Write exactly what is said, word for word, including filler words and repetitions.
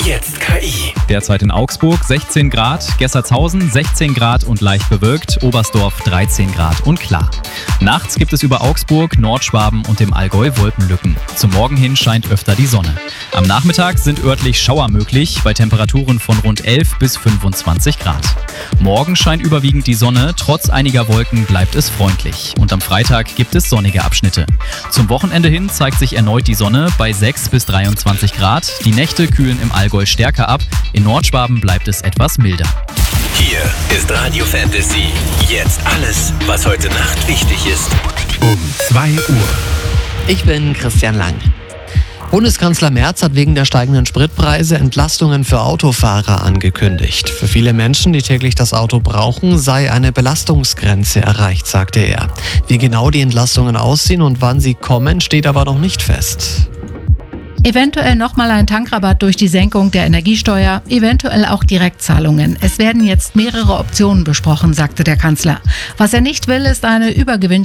Jetzt K I. Derzeit in Augsburg sechzehn Grad, Gessertshausen sechzehn Grad und leicht bewölkt, Oberstdorf dreizehn Grad und klar. Nachts gibt es über Augsburg, Nordschwaben und dem Allgäu Wolkenlücken. Zum Morgen hin scheint öfter die Sonne. Am Nachmittag sind örtlich Schauer möglich, bei Temperaturen von rund elf bis fünfundzwanzig Grad. Morgen scheint überwiegend die Sonne, trotz einiger Wolken bleibt es freundlich. Und am Freitag gibt es sonnige Abschnitte. Zum Wochenende hin zeigt sich erneut die Sonne bei sechs bis dreiundzwanzig Grad. Die Nächte kühlen im Allgäu stärker ab, in Nordschwaben bleibt es etwas milder. Hier ist Radio Fantasy. Jetzt alles, was heute Nacht wichtig ist. Um zwei Uhr. Ich bin Christian Lang. Bundeskanzler Merz hat wegen der steigenden Spritpreise Entlastungen für Autofahrer angekündigt. Für viele Menschen, die täglich das Auto brauchen, sei eine Belastungsgrenze erreicht, sagte er. Wie genau die Entlastungen aussehen und wann sie kommen, steht aber noch nicht fest. Eventuell nochmal ein Tankrabatt durch die Senkung der Energiesteuer, eventuell auch Direktzahlungen. Es werden jetzt mehrere Optionen besprochen, sagte der Kanzler. Was er nicht will, ist eine Übergewinnsteuer